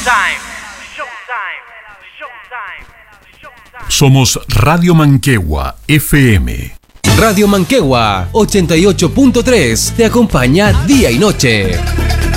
Somos Radio Manquehua FM. Radio Manquehua 88.3 te acompaña día y noche.